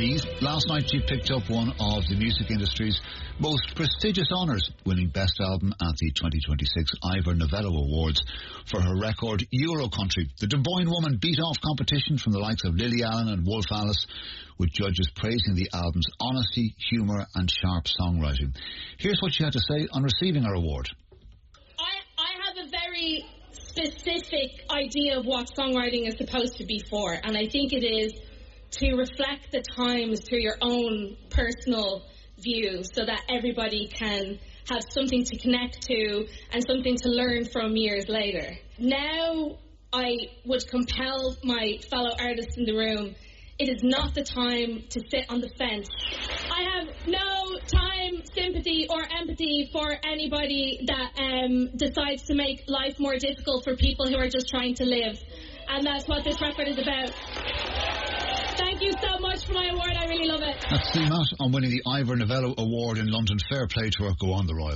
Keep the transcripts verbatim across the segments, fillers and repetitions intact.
Louise. Last night she picked up one of the music industry's most prestigious honours, winning Best Album at the twenty twenty-six Ivor Novello Awards for her record Euro Country. The Du Bois woman beat off competition from the likes of Lily Allen and Wolf Alice, with judges praising the album's honesty, humour and sharp songwriting. Here's what she had to say on receiving her award. I, I have a very specific idea of what songwriting is supposed to be for, and I think it is to reflect the times through your own personal view so that everybody can have something to connect to and something to learn from years later. Now I would compel my fellow artists in the room, it is not the time to sit on the fence. I have no time, sympathy or empathy for anybody that um, decides to make life more difficult for people who are just trying to live. And that's what this record is about. Thank you so much for my award. I really love it. That's Sue Matt on winning the Ivor Novello Award in London. Fair play to her. Go on, the Royal.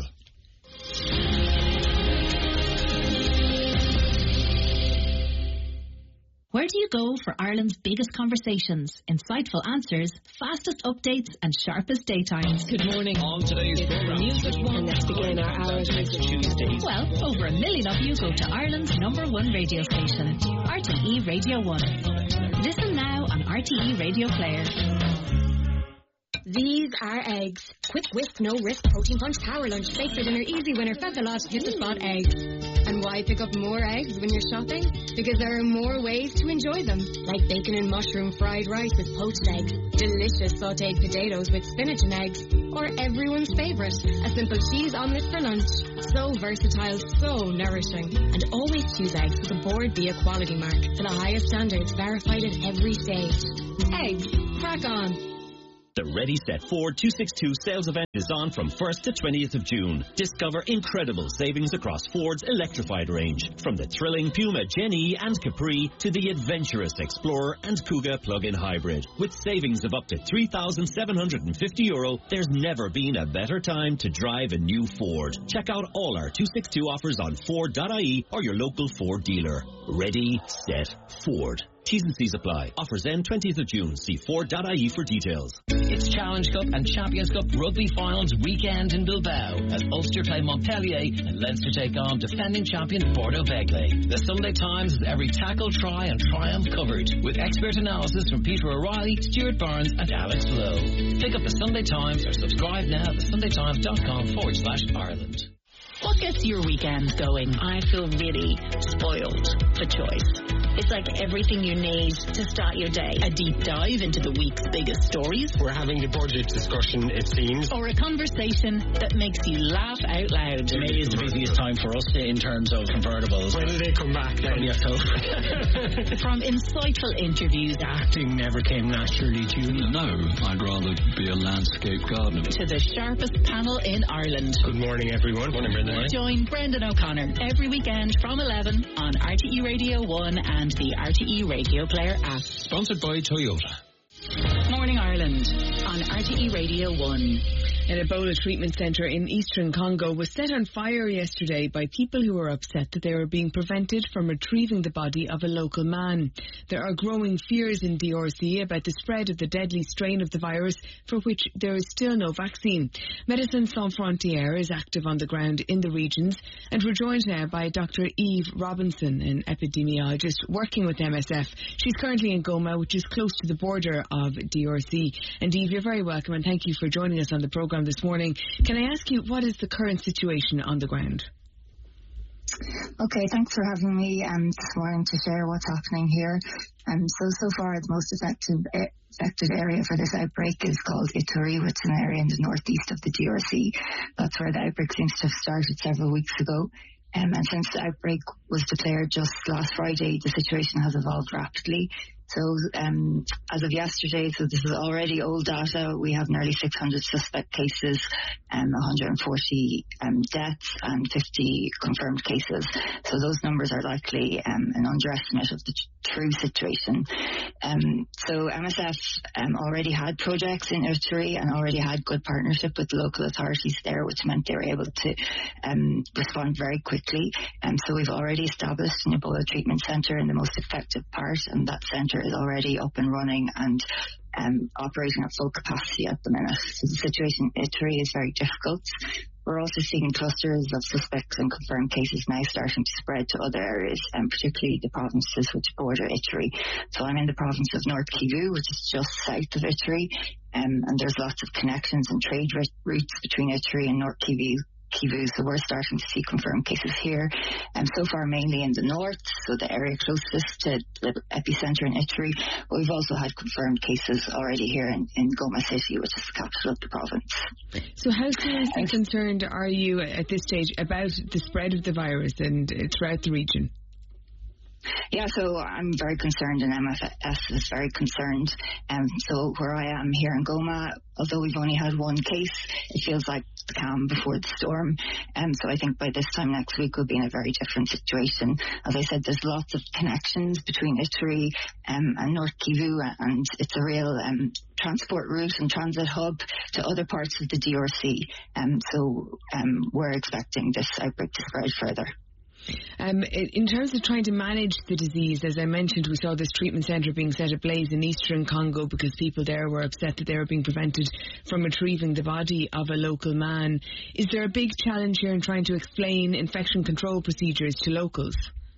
Where do you go for Ireland's biggest conversations, insightful answers, fastest updates and sharpest daytimes? Good morning. On today's programme, News at one. And let's begin our hours next Tuesday. Well, over a million of you go to Ireland's number one radio station, R T E Radio one. Listen now on R T E Radio Player. These are eggs. Quick whisk, no risk, protein punch, power lunch, fake for dinner, easy winner, fat the lot, hit the spot eggs. And why pick up more eggs when you're shopping? Because there are more ways to enjoy them, like bacon and mushroom fried rice with poached eggs, delicious sautéed potatoes with spinach and eggs, or everyone's favourite, a simple cheese omelette for lunch. So versatile, so nourishing. And always choose eggs with a Board Bia quality mark to the highest standards, verified at every stage. Eggs, crack on. The Ready Set Ford two sixty-two sales event is on from first to twentieth of June. Discover incredible savings across Ford's electrified range, from the thrilling Puma Gen E and Capri to the adventurous Explorer and Kuga plug-in hybrid. With savings of up to three thousand seven hundred fifty euro, there's never been a better time to drive a new Ford. Check out all our two sixty-two offers on Ford dot I E or your local Ford dealer. Ready, set, Ford. T's and C's apply. Offers end twentieth of June. See Ford dot I E for details. It's Challenge Cup and Champions Cup rugby finals weekend in Bilbao as Ulster play Montpellier and Leinster take on defending champion Bordeaux Begley. The Sunday Times has every tackle, try and triumph covered, with expert analysis from Peter O'Reilly, Stuart Barnes and Alex Lowe. Pick up the Sunday Times or subscribe now at sunday times dot com forward slash Ireland. What gets your weekend going? I feel really spoiled for choice. It's like everything you need to start your day. A deep dive into the week's biggest stories. We're having a budget discussion, it seems. Or a conversation that makes you laugh out loud. May is the busiest time for us in terms of convertibles. When do they come back then? Probably October. From insightful interviews. Acting never came naturally to me. No, I'd rather be a landscape gardener. To the sharpest panel in Ireland. Good morning, everyone. Morning, Brendan. Join Brendan O'Connor every weekend from eleven on R T E Radio one and the R T E Radio Player app. Sponsored by Toyota. Morning Ireland on R T E Radio one. An Ebola treatment centre in eastern Congo was set on fire yesterday by people who were upset that they were being prevented from retrieving the body of a local man. There are growing fears in D R C about the spread of the deadly strain of the virus for which there is still no vaccine. Médecins Sans Frontières is active on the ground in the regions, and we're joined now by Doctor Eve Robinson, an epidemiologist working with M S F. She's currently in Goma, which is close to the border of D R C. And Eve, you're very welcome, and thank you for joining us on the programme this morning. Can I ask you, what is the current situation on the ground? Okay, thanks for having me um, this morning to share what's happening here. Um, so, so far, the most effective, uh, affected area for this outbreak is called Ituri, which is an area in the northeast of the D R C. That's where the outbreak seems to have started several weeks ago. Um, and since the outbreak was declared just last Friday, the situation has evolved rapidly. So um, as of yesterday, so this is already old data, we have nearly six hundred suspect cases, um, one hundred forty um, deaths and fifty confirmed cases. So those numbers are likely um, an underestimate of the t- true situation. Um, so M S F um, already had projects in Ituri and already had good partnership with local authorities there, which meant they were able to um, respond very quickly. And um, so we've already established an Ebola treatment centre in the most effective part, and that centre is already up and running and um, operating at full capacity at the minute. So the situation in Italy is very difficult. We're also seeing clusters of suspects and confirmed cases now starting to spread to other areas, and particularly the provinces which border Italy. So I'm in the province of North Kivu, which is just south of Italy, um, and there's lots of connections and trade routes between Italy and North Kivu. Kivu, so we're starting to see confirmed cases here, and um, so far mainly in the north, so the area closest to the epicentre in Italy, but we've also had confirmed cases already here in, in Goma City, which is the capital of the province. So how seriously uh, concerned are you at this stage about the spread of the virus and uh, throughout the region? Yeah, so I'm very concerned, and M F S is very concerned. Um, so where I am here in Goma, although we've only had one case, it feels like the calm before the storm. Um, so I think by this time next week we'll be in a very different situation. As I said, there's lots of connections between Italy um, and North Kivu, and it's a real um, transport route and transit hub to other parts of the D R C. Um, so um, we're expecting this outbreak to spread further. Um, in terms of trying to manage the disease, as I mentioned, we saw this treatment centre being set ablaze in eastern Congo because people there were upset that they were being prevented from retrieving the body of a local man. Is there a big challenge here in trying to explain infection control procedures to locals?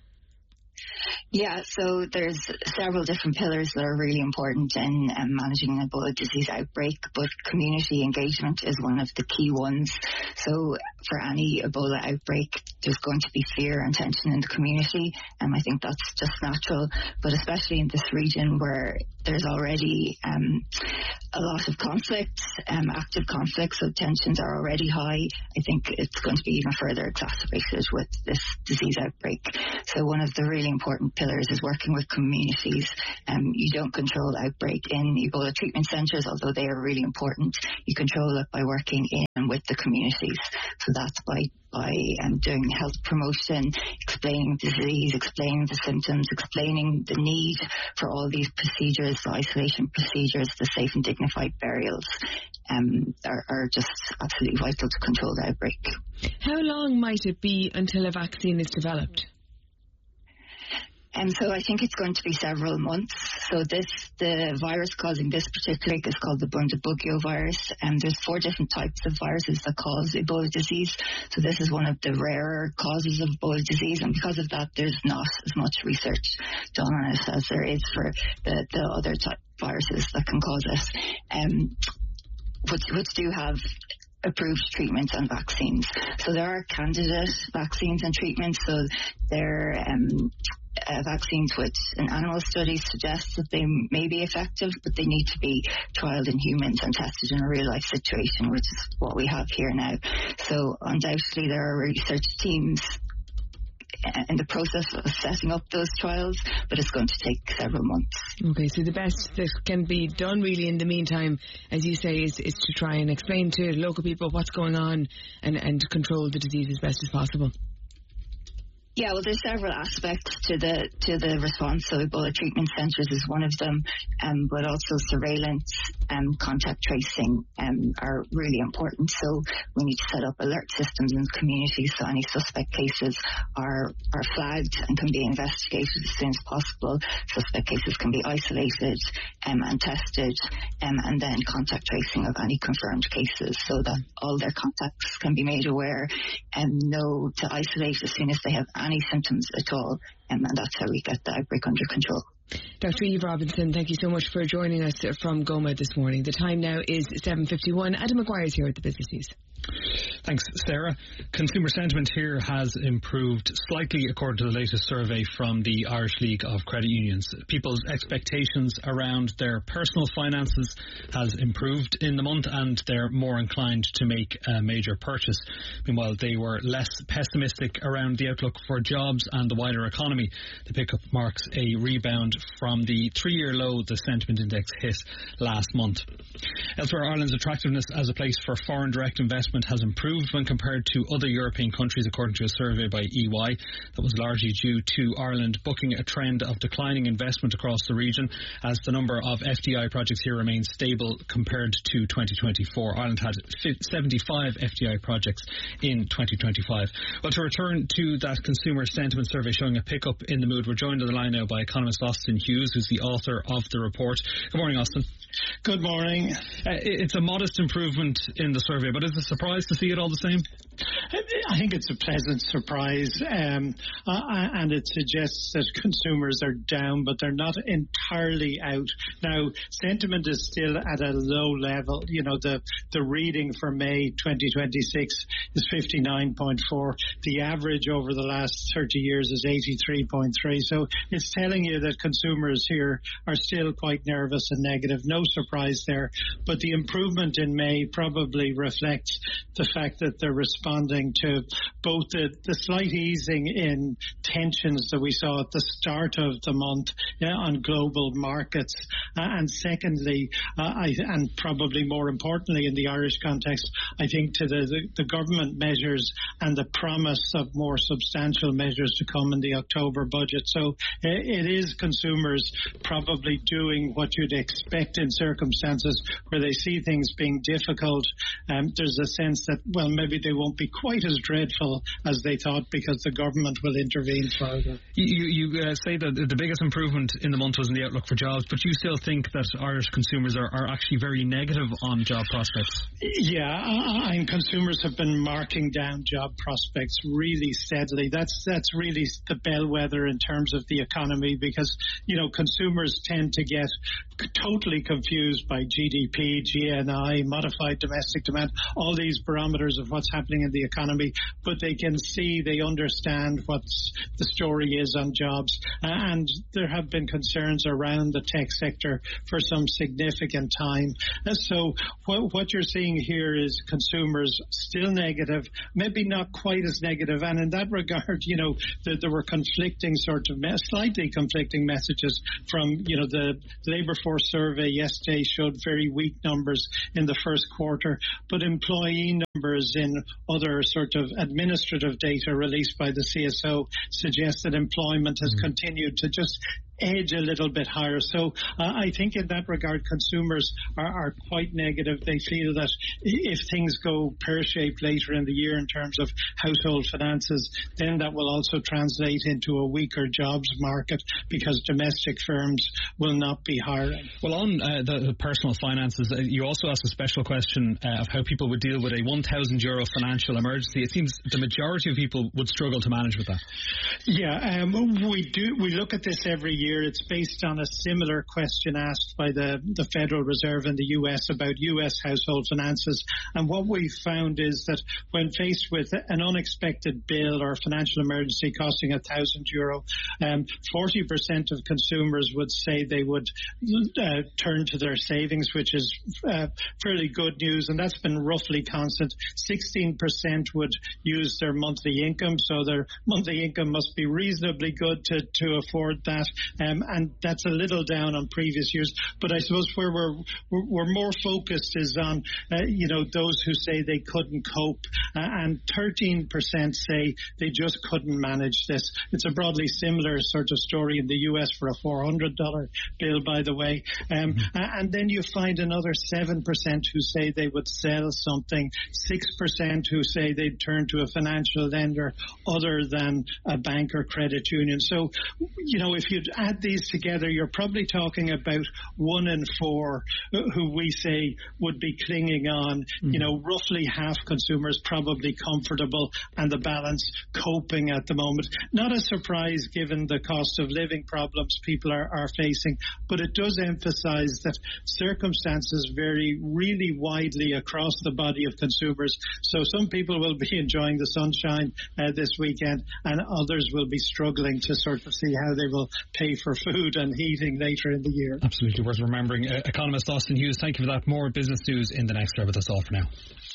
Yeah, so there's several different pillars that are really important in um, managing an Ebola disease outbreak, but community engagement is one of the key ones. So for any Ebola outbreak, there's going to be fear and tension in the community, and I think that's just natural, but especially in this region where there's already um, a lot of conflict, um, active conflict, so tensions are already high. I think it's going to be even further exacerbated with this disease outbreak. So one of the really important pillars is working with communities. Um, you don't control outbreak in Ebola treatment centres, although they are really important. You control it by working in and with the communities. So that's by by um, doing health promotion, explaining the disease, explaining the symptoms, explaining the need for all these procedures, the isolation procedures, the safe and dignified burials, um, are, are just absolutely vital to control the outbreak. How long might it be until a vaccine is developed? And so I think it's going to be several months. So this, the virus causing this particular is called the Bundibugyo virus. And there's four different types of viruses that cause Ebola disease. So this is one of the rarer causes of Ebola disease. And because of that, there's not as much research done on it as there is for the, the other type viruses that can cause it, um, which, which do have approved treatments and vaccines. So there are candidate vaccines and treatments. So they're um, uh, vaccines which in animal studies suggest that they may be effective, but they need to be trialled in humans and tested in a real life situation, which is what we have here now. So undoubtedly there are research teams in the process of setting up those trials, but it's going to take several months. Okay, so the best that can be done really in the meantime, as you say, is, is to try and explain to local people what's going on and, and control the disease as best as possible. Yeah, well, there's several aspects to the to the response. So Ebola treatment centres is one of them, um, but also surveillance and contact tracing um, are really important. So we need to set up alert systems in the community so any suspect cases are are flagged and can be investigated as soon as possible. Suspect cases can be isolated um, and tested, um, and then contact tracing of any confirmed cases so that all their contacts can be made aware and know to isolate as soon as they have any symptoms at all, um, and that's how we get the outbreak under control. Doctor Eve Robinson, thank you so much for joining us from Goma this morning. The time now is seven fifty-one. Adam Maguire is here at the Business News. Thanks, Sarah. Consumer sentiment here has improved slightly according to the latest survey from the Irish League of Credit Unions. People's expectations around their personal finances has improved in the month and they're more inclined to make a major purchase. Meanwhile, they were less pessimistic around the outlook for jobs and the wider economy. The pickup marks a rebound from the three-year low the sentiment index hit last month. Elsewhere, Ireland's attractiveness as a place for foreign direct investment sentiment has improved when compared to other European countries, according to a survey by E Y. That was largely due to Ireland bucking a trend of declining investment across the region, as the number of F D I projects here remains stable compared to twenty twenty-four. Ireland had seventy-five F D I projects in twenty twenty-five. Well, to return to that consumer sentiment survey showing a pickup in the mood, we're joined on the line now by economist Austin Hughes, who's the author of the report. Good morning, Austin. Good morning. Uh, it's a modest improvement in the survey, but is it a surprise to see it all the same? I think it's a pleasant surprise, um, uh, and it suggests that consumers are down, but they're not entirely out. Now, sentiment is still at a low level. You know, the, the reading for May twenty twenty-six is fifty-nine point four. The average over the last thirty years is eighty-three point three. So it's telling you that consumers here are still quite nervous and negative. No surprise there. But the improvement in May probably reflects the fact that they're responding to both the, the slight easing in tensions that we saw at the start of the month yeah, on global markets. Uh, and secondly, uh, I, and probably more importantly in the Irish context, I think to the, the, the government measures and the promise of more substantial measures to come in the October budget. So it, it is consumers probably doing what you'd expect in circumstances where they see things being difficult. Um, there's a sense that, well, maybe they won't be quite as dreadful as they thought because the government will intervene further. You, you uh, say that the biggest improvement in the month was in the outlook for jobs, but you still think that Irish consumers are, are actually very negative on job prospects? Yeah, uh, and consumers have been marking down job prospects really steadily. That's that's really the bellwether in terms of the economy, because, you know, consumers tend to get totally confused by G D P, G N I, modified domestic demand, all these barometers of what's happening in the economy, but they can see, they understand what the story is on jobs. Uh, and there have been concerns around the tech sector for some significant time. Uh, so what, what you're seeing here is consumers still negative, maybe not quite as negative. And in that regard, you know, the, there were conflicting sort of, me- slightly conflicting messages from, you know, the labour force survey yesterday showed very weak numbers in the first quarter, but employee numbers in other sort of administrative data released by the C S O suggest that employment has continued to just edge a little bit higher. So uh, I think in that regard, consumers are, are quite negative. They feel that if things go pear-shaped later in the year in terms of household finances, then that will also translate into a weaker jobs market because domestic firms will not be hiring. Well, on uh, the, the personal finances, uh, you also asked a special question uh, of how people would deal with a one thousand euro financial emergency. It seems the majority of people would struggle to manage with that. Yeah, um, we do. We look at this every year. It's based on a similar question asked by the, the Federal Reserve in the U S about U S household finances. And what we found is that when faced with an unexpected bill or financial emergency costing a thousand euro, um, forty percent of consumers would say they would uh, turn to their savings, which is uh, fairly good news. And that's been roughly constant. sixteen percent would use their monthly income. So their monthly income must be reasonably good to, to afford that. Um, and that's a little down on previous years. But I suppose where we're we're, we're more focused is on, uh, you know, those who say they couldn't cope. Uh, and thirteen percent say they just couldn't manage this. It's a broadly similar sort of story in the U S for a four hundred dollars bill, by the way. Um, mm-hmm. And then you find another seven percent who say they would sell something, six percent who say they'd turn to a financial lender other than a bank or credit union. So, you know, if you'd add these together, you're probably talking about one in four who we say would be clinging on. Mm-hmm. You know, roughly half consumers probably comfortable and the balance coping at the moment. Not a surprise given the cost of living problems people are, are facing, but it does emphasize that circumstances vary really widely across the body of consumers. So some people will be enjoying the sunshine uh, this weekend and others will be struggling to sort of see how they will pay for food and heating later in the year. Absolutely worth remembering. Uh, economist Austin Hughes, thank you for that. More business news in the next hour, but that's all for now.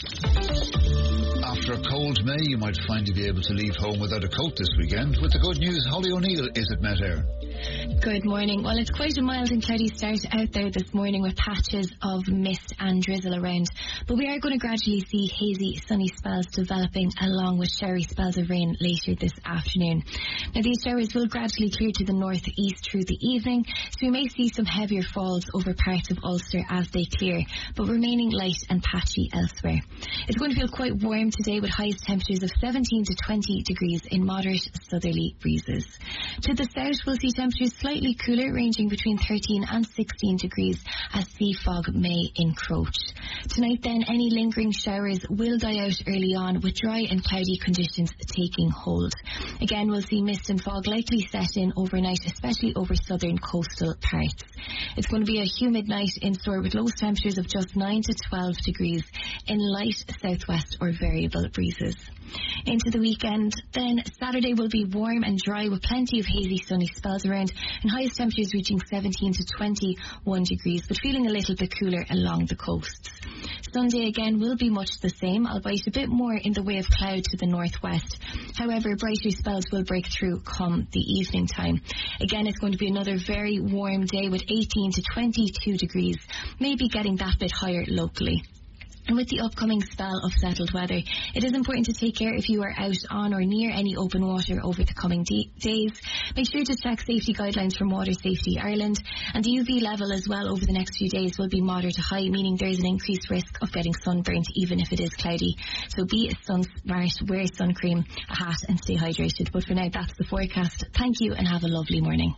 After a cold May, you might find you'll be able to leave home without a coat this weekend. With the good news, Holly O'Neill is at Met Air. Good morning. Well, it's quite a mild and cloudy start out there this morning with patches of mist and drizzle around. But we are going to gradually see hazy, sunny spells developing along with showery spells of rain later this afternoon. Now, these showers will gradually clear to the northeast through the evening, so we may see some heavier falls over parts of Ulster as they clear, but remaining light and patchy elsewhere. It's going to feel quite warm today with highest temperatures of seventeen to twenty degrees in moderate southerly breezes. To the south, we'll see temperatures slightly cooler, ranging between thirteen and sixteen degrees as sea fog may encroach. Tonight then, any lingering showers will die out early on with dry and cloudy conditions taking hold. Again, we'll see mist and fog likely set in overnight, especially over southern coastal parts. It's going to be a humid night in store with lowest temperatures of just nine to twelve degrees in light southwest or variable breezes. Into the weekend, then Saturday will be warm and dry with plenty of hazy sunny spells around and highest temperatures reaching seventeen to twenty-one degrees, but feeling a little bit cooler along the coasts. Sunday again will be much the same, albeit a bit more in the way of cloud to the northwest. However, brighter spells will break through come the evening time. Again, it's going to be another very warm day with eighteen to twenty-two degrees, maybe getting that bit higher locally. And with the upcoming spell of settled weather, it is important to take care if you are out on or near any open water over the coming de- days. Make sure to check safety guidelines from Water Safety Ireland. And the U V level as well over the next few days will be moderate to high, meaning there is an increased risk of getting sunburnt even if it is cloudy. So be sun smart, wear sun cream, a hat and stay hydrated. But for now, that's the forecast. Thank you and have a lovely morning.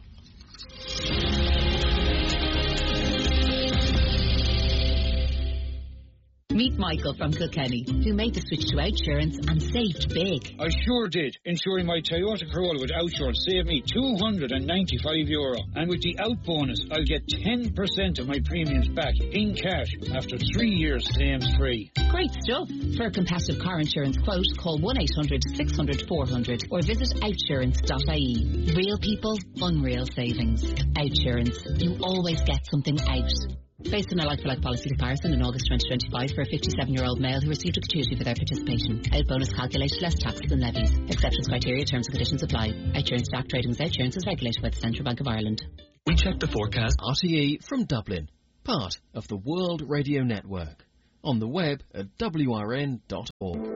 Meet Michael from Kilkenny, who made the switch to Outsurance and saved big. I sure did. Insuring my Toyota Corolla with Outsurance saved me two hundred ninety-five euro. And with the Out bonus, I'll get ten percent of my premiums back in cash after three years claims free. Great stuff. For a competitive car insurance quote, call one eight hundred six hundred four hundred or visit outsurance dot I E. Real people, unreal savings. Outsurance. You always get something out. Based on a like-for-like policy comparison in August twenty twenty-five for a fifty-seven-year-old male who received a gratuity for their participation. Out bonus calculated less taxes and levies. Acceptance criteria, terms and conditions apply. Outsurance Act trading as Outsurance is regulated by the Central Bank of Ireland. We check the forecast R T E from Dublin, part of the World Radio Network. On the web at W R N dot org.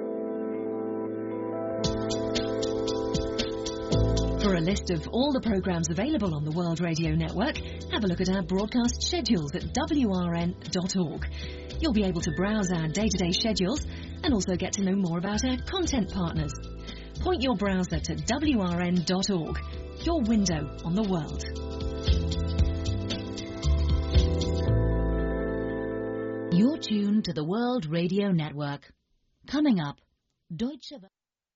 For a list of all the programmes available on the World Radio Network, have a look at our broadcast schedules at W R N dot org. You'll be able to browse our day-to-day schedules and also get to know more about our content partners. Point your browser to W R N dot org, your window on the world. You're tuned to the World Radio Network. Coming up, Deutsche Welle.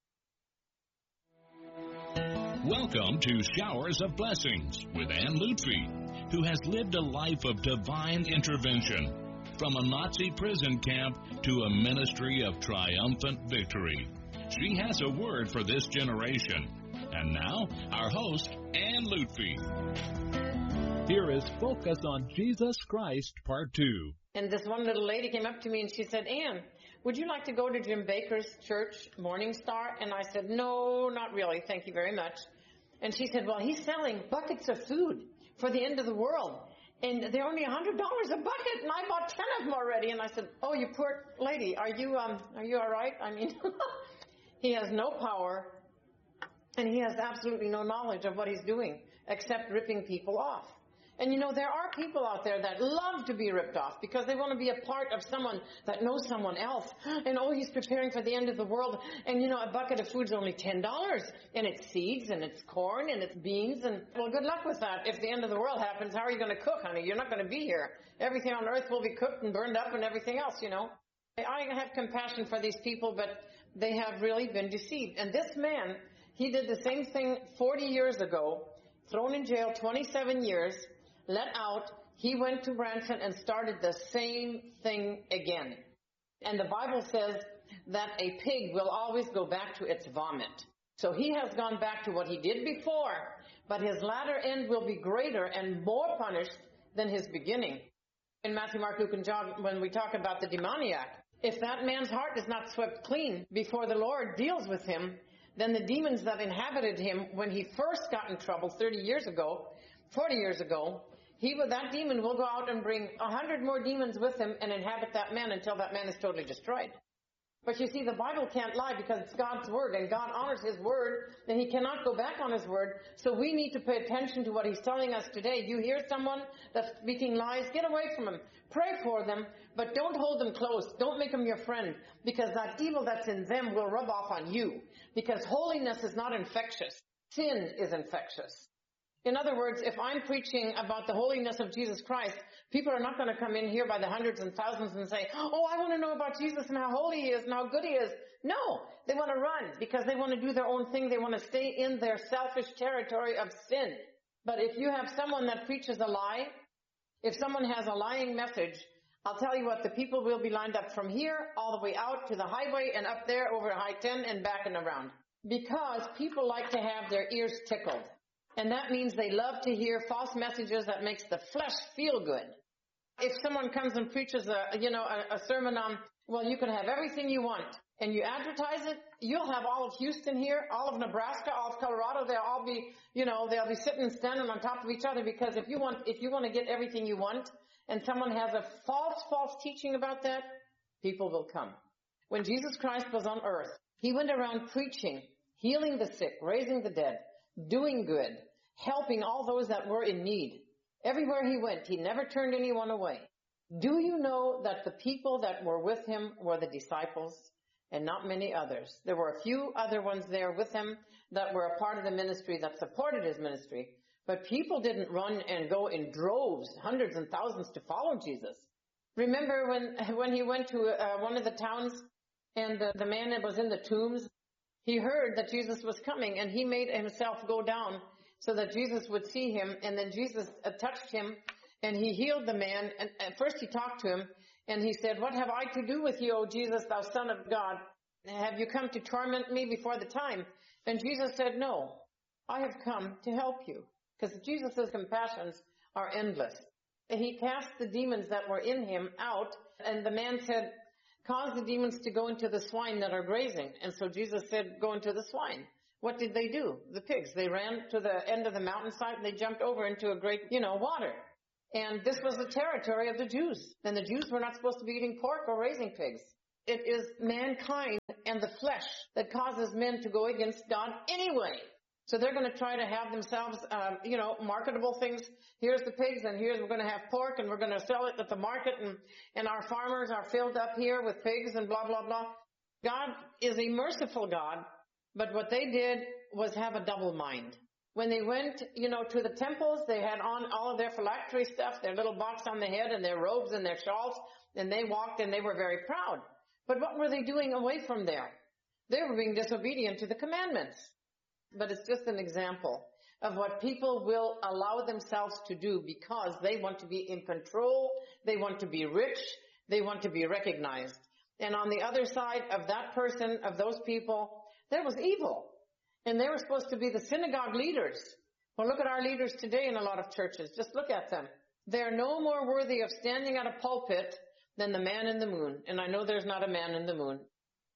Welcome to Showers of Blessings with Anne Lutfi, who has lived a life of divine intervention, from a Nazi prison camp to a ministry of triumphant victory. She has a word for this generation. And now, our host, Anne Lutfi. Here is Focus on Jesus Christ, Part two. And this one little lady came up to me and she said, Anne, would you like to go to Jim Baker's church, Morning Star? And I said, no, not really, thank you very much. And she said, well, he's selling buckets of food for the end of the world. And they're only one hundred dollars a bucket, and I bought ten of them already. And I said, oh, you poor lady, are you um, are you all right? I mean, he has no power, and he has absolutely no knowledge of what he's doing, except ripping people off. And you know, there are people out there that love to be ripped off because they want to be a part of someone that knows someone else. And oh, he's preparing for the end of the world. And you know, a bucket of food's only ten dollars. And it's seeds and it's corn and it's beans. And well, good luck with that. If the end of the world happens, how are you going to cook, honey? You're not going to be here. Everything on earth will be cooked and burned up and everything else, you know. I have compassion for these people, but they have really been deceived. And this man, he did the same thing forty years ago, thrown in jail twenty-seven years, let out, he went to Branson and started the same thing again. And the Bible says that a pig will always go back to its vomit. So he has gone back to what he did before, but his latter end will be greater and more punished than his beginning. In Matthew, Mark, Luke, and John, when we talk about the demoniac, if that man's heart is not swept clean before the Lord deals with him, then the demons that inhabited him when he first got in trouble thirty years ago, forty years ago, he will, that demon will go out and bring a hundred more demons with him and inhabit that man until that man is totally destroyed. But you see, the Bible can't lie because it's God's word, and God honors his word, and he cannot go back on his word. So we need to pay attention to what he's telling us today. You hear someone that's speaking lies, get away from them. Pray for them, but don't hold them close. Don't make them your friend, because that evil that's in them will rub off on you. Because holiness is not infectious. Sin is infectious. In other words, if I'm preaching about the holiness of Jesus Christ, people are not going to come in here by the hundreds and thousands and say, oh, I want to know about Jesus and how holy he is and how good he is. No, they want to run because they want to do their own thing. They want to stay in their selfish territory of sin. But if you have someone that preaches a lie, if someone has a lying message, I'll tell you what, the people will be lined up from here all the way out to the highway and up there over High ten and back and around. Because people like to have their ears tickled. And that means they love to hear false messages that makes the flesh feel good. If someone comes and preaches a, you know, a, a sermon on, well, you can have everything you want, and you advertise it, you'll have all of Houston here, all of Nebraska, all of Colorado, they'll all be, you know, they'll be sitting and standing on top of each other, because if you want, if you want to get everything you want, and someone has a false, false teaching about that, people will come. When Jesus Christ was on earth, he went around preaching, healing the sick, raising the dead, doing good, helping all those that were in need. Everywhere he went, he never turned anyone away. Do you know that the people that were with him were the disciples and not many others? There were a few other ones there with him that were a part of the ministry that supported his ministry. But people didn't run and go in droves, hundreds and thousands to follow Jesus. Remember when, when he went to uh, one of the towns and uh, the man that was in the tombs, he heard that Jesus was coming, and he made himself go down so that Jesus would see him. And then Jesus uh, touched him, and he healed the man. And at first he talked to him, and he said, what have I to do with you, O Jesus, thou Son of God? Have you come to torment me before the time? And Jesus said, no, I have come to help you. Because Jesus' compassions are endless. He cast the demons that were in him out, and the man said, cause the demons to go into the swine that are grazing. And so Jesus said, go into the swine. What did they do? The pigs. They ran to the end of the mountainside and they jumped over into a great, you know, water. And this was the territory of the Jews. And the Jews were not supposed to be eating pork or raising pigs. It is mankind and the flesh that causes men to go against God anyway. So they're going to try to have themselves, um, you know, marketable things. Here's the pigs, and here's, we're going to have pork, and we're going to sell it at the market, and, and our farmers are filled up here with pigs and blah, blah, blah. God is a merciful God, but what they did was have a double mind. When they went, you know, to the temples, they had on all of their phylactery stuff, their little box on the head, and their robes and their shawls, and they walked and they were very proud. But what were they doing away from there? They were being disobedient to the commandments. But it's just an example of what people will allow themselves to do because they want to be in control, they want to be rich, they want to be recognized. And on the other side of that person, of those people, there was evil. And they were supposed to be the synagogue leaders. Well, look at our leaders today in a lot of churches. Just look at them. They're no more worthy of standing at a pulpit than the man in the moon. And I know there's not a man in the moon.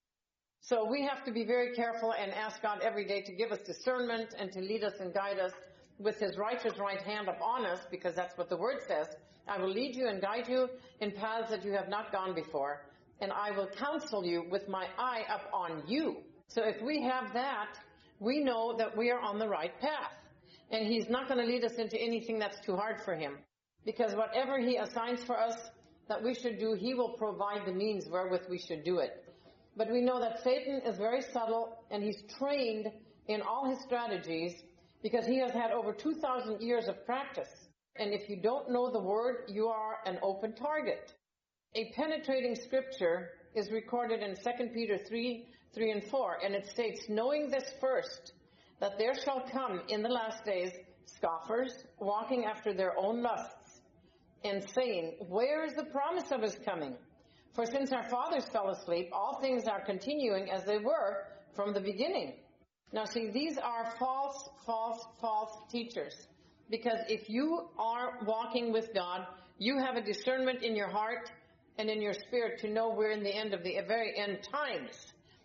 So we have to be very careful and ask God every day to give us discernment and to lead us and guide us with his righteous right hand upon us, because that's what the word says. I will lead you and guide you in paths that you have not gone before, and I will counsel you with my eye up on you. So if we have that, we know that we are on the right path. And he's not going to lead us into anything that's too hard for him, because whatever he assigns for us that we should do, he will provide the means wherewith we should do it. But we know that Satan is very subtle, and he's trained in all his strategies because he has had over two thousand years of practice. And if you don't know the word, you are an open target. A penetrating scripture is recorded in Second Peter three, three and four, and it states, knowing this first, that there shall come in the last days scoffers, walking after their own lusts, and saying, where is the promise of his coming? For since our fathers fell asleep, all things are continuing as they were from the beginning. Now see, these are false, false, false teachers. Because if you are walking with God, you have a discernment in your heart and in your spirit to know we're in the end of the very end times.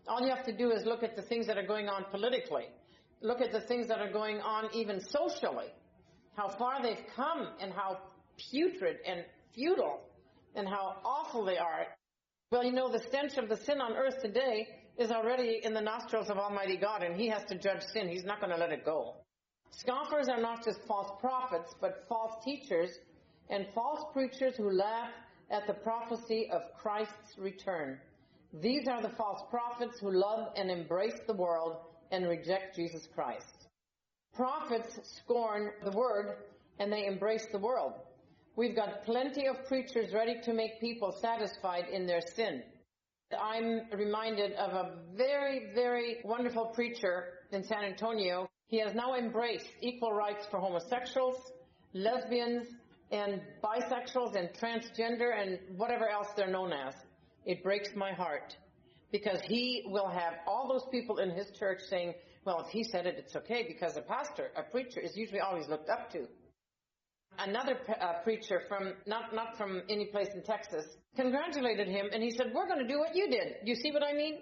All you have to do is look at the things that are going on politically. Look at the things that are going on even socially. How far they've come and how putrid and futile and how awful they are. Well, you know, the stench of the sin on earth today is already in the nostrils of Almighty God, and He has to judge sin. He's not going to let it go. Scoffers are not just false prophets, but false teachers and false preachers who laugh at the prophecy of Christ's return. These are the false prophets who love and embrace the world and reject Jesus Christ. Prophets scorn the word and they embrace the world. We've got plenty of preachers ready to make people satisfied in their sin. I'm reminded of a very, very wonderful preacher in San Antonio. He has now embraced equal rights for homosexuals, lesbians, and bisexuals, and transgender, and whatever else they're known as. It breaks my heart, because he will have all those people in his church saying, well, if he said it, it's okay, because a pastor, a preacher, is usually always looked up to. Another uh, preacher from, not, not from any place in Texas, congratulated him, and he said, we're going to do what you did. You see what I mean?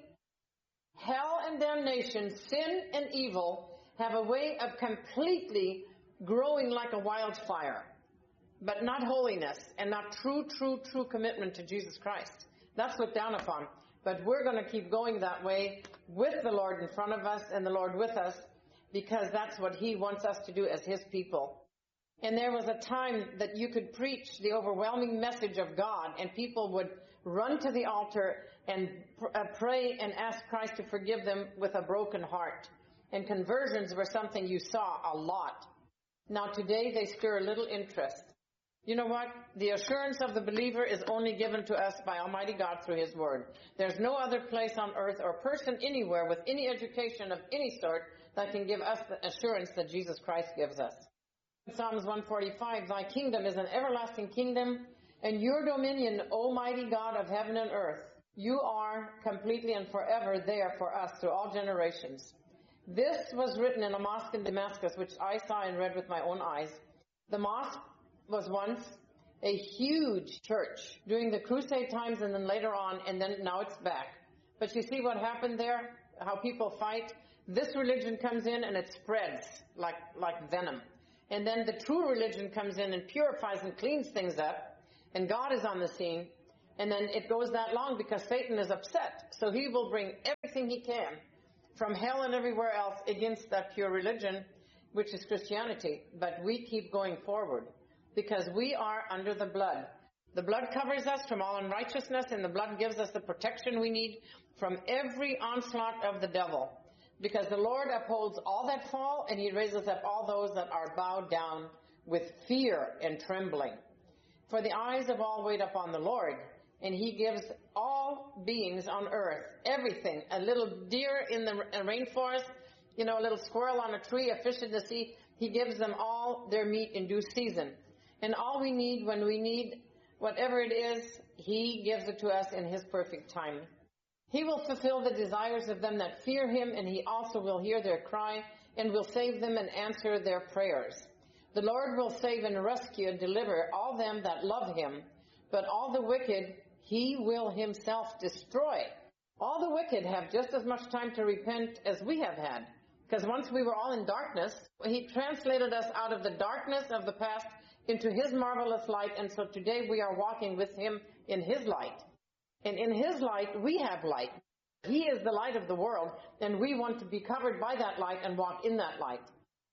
Hell and damnation, sin and evil have a way of completely growing like a wildfire, but not holiness and not true, true, true commitment to Jesus Christ. That's looked down upon. But we're going to keep going that way with the Lord in front of us and the Lord with us, because that's what He wants us to do as His people. And there was a time that you could preach the overwhelming message of God, and people would run to the altar and pr- uh, pray and ask Christ to forgive them with a broken heart. And conversions were something you saw a lot. Now today they stir little interest. You know what? The assurance of the believer is only given to us by Almighty God through His Word. There's no other place on earth or person anywhere with any education of any sort that can give us the assurance that Jesus Christ gives us. Psalms one forty-five, Thy kingdom is an everlasting kingdom, and your dominion, Almighty God of heaven and earth. You are completely and forever there for us through all generations. This was written in a mosque in Damascus, which I saw and read with my own eyes. The mosque was once a huge church during the crusade times, and then later on, and then now it's back. But you see what happened there? How people fight? This religion comes in and it spreads like, like venom. And then the true religion comes in and purifies and cleans things up, and God is on the scene. And then it goes that long because Satan is upset. So he will bring everything he can from hell and everywhere else against that pure religion, which is Christianity. But we keep going forward because we are under the blood. The blood covers us from all unrighteousness, and the blood gives us the protection we need from every onslaught of the devil. Because the Lord upholds all that fall, and He raises up all those that are bowed down with fear and trembling. For the eyes of all wait upon the Lord, and He gives all beings on earth everything. A little deer in the rainforest, you know, a little squirrel on a tree, a fish in the sea. He gives them all their meat in due season. And all we need when we need whatever it is, He gives it to us in His perfect time. He will fulfill the desires of them that fear Him, and He also will hear their cry and will save them and answer their prayers. The Lord will save and rescue and deliver all them that love Him, but all the wicked He will Himself destroy. All the wicked have just as much time to repent as we have had, because once we were all in darkness, He translated us out of the darkness of the past into His marvelous light, and so today we are walking with Him in His light. And in His light, we have light. He is the light of the world, and we want to be covered by that light and walk in that light.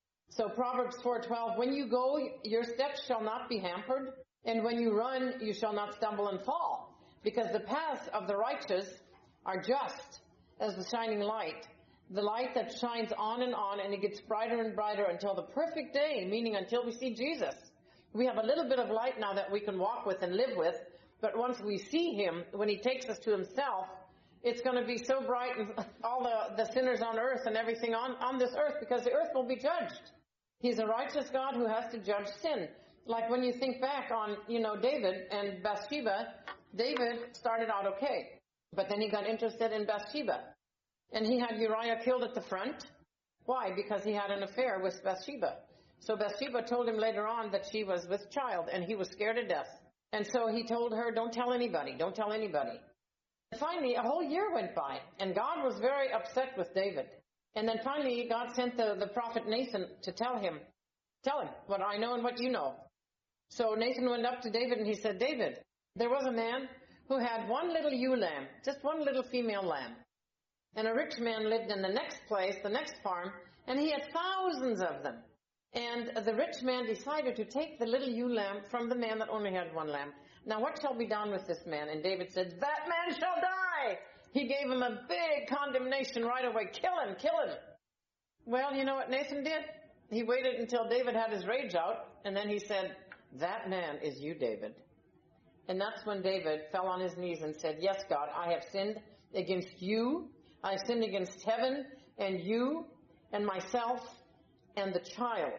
So Proverbs four twelve, when you go, your steps shall not be hampered, and when you run, you shall not stumble and fall. Because the paths of the righteous are just as the shining light, the light that shines on and on, and it gets brighter and brighter until the perfect day, meaning until we see Jesus. We have a little bit of light now that we can walk with and live with, but once we see Him, when He takes us to Himself, it's going to be so bright, and all the, the sinners on earth and everything on, on this earth, because the earth will be judged. He's a righteous God who has to judge sin. Like when you think back on, you know, David and Bathsheba, David started out okay, but then he got interested in Bathsheba. And he had Uriah killed at the front. Why? Because he had an affair with Bathsheba. So Bathsheba told him later on that she was with child, and he was scared to death. And so he told her, don't tell anybody, don't tell anybody. Finally, a whole year went by, and God was very upset with David. And then finally, God sent the, the prophet Nathan to tell him, tell him what I know and what you know. So Nathan went up to David and he said, David, there was a man who had one little ewe lamb, just one little female lamb. And a rich man lived in the next place, the next farm, and he had thousands of them. And the rich man decided to take the little ewe lamb from the man that only had one lamb. Now what shall be done with this man? And David said, that man shall die. He gave him a big condemnation right away. Kill him, kill him. Well, you know what Nathan did? He waited until David had his rage out, and then he said, that man is you, David. And that's when David fell on his knees and said, yes, God, I have sinned against you. I have sinned against heaven and you and myself and the child.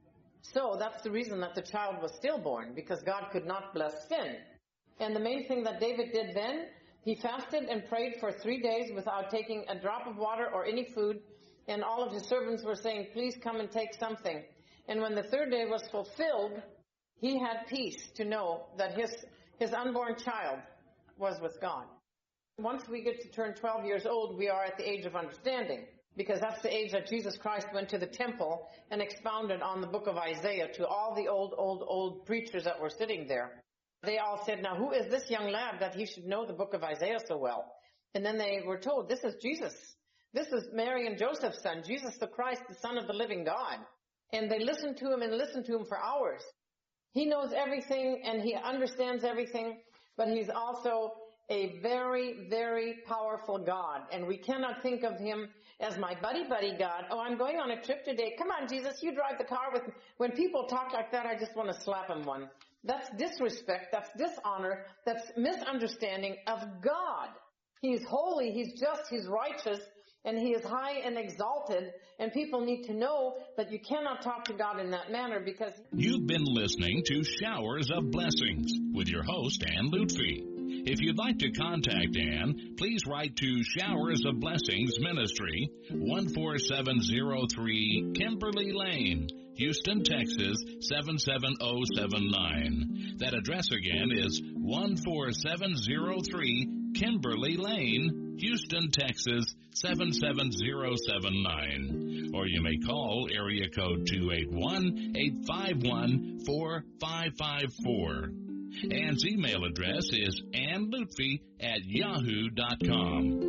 So that's the reason that the child was stillborn, because God could not bless sin. And the main thing that David did then, he fasted and prayed for three days without taking a drop of water or any food. And all of his servants were saying, please come and take something. And when the third day was fulfilled, he had peace to know that his, his unborn child was with God. Once we get to turn twelve years old, we are at the age of understanding, because that's the age that Jesus Christ went to the temple and expounded on the book of Isaiah to all the old, old, old preachers that were sitting there. They all said, now who is this young lad that he should know the book of Isaiah so well? And then they were told, this is Jesus. This is Mary and Joseph's son, Jesus the Christ, the Son of the living God. And they listened to him and listened to him for hours. He knows everything and he understands everything, but he's also a very, very powerful God. And we cannot think of him as my buddy-buddy God. Oh, I'm going on a trip today. Come on, Jesus, you drive the car with me. When people talk like that, I just want to slap them one. That's disrespect. That's dishonor. That's misunderstanding of God. He's holy. He's just. He's righteous. And he is high and exalted. And people need to know that you cannot talk to God in that manner, because... You've been listening to Showers of Blessings with your host, Ann Lutfi. If you'd like to contact Ann, please write to Showers of Blessings Ministry, one four seven zero three Kimberly Lane, Houston, Texas, seven seven zero seven nine. That address again is one four seven zero three Kimberly Lane, Houston, Texas, seven seven zero seven nine. Or you may call area code two eight one, eight five one, four five five four. Ann's email address is annlutfi at yahoo dot com.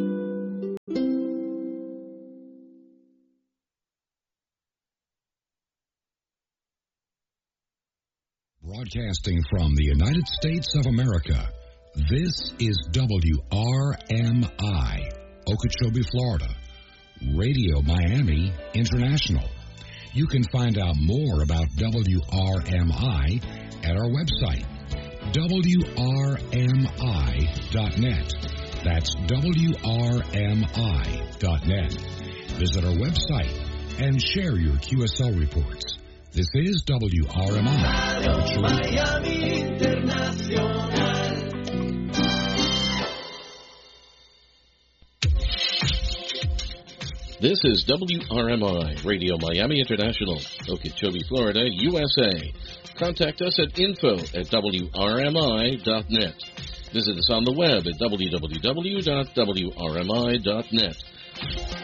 Broadcasting from the United States of America, this is W R M I, Okeechobee, Florida, Radio Miami International. You can find out more about W R M I at our website, W R M I dot net. That's W R M I dot net. Visit our website and share your Q S L reports. This is W R M I. Radio Miami International. This is W R M I, Radio Miami International, Okeechobee, Florida, U S A. Contact us at info at W R M I dot net. Visit us on the web at w w w dot w r m i dot net.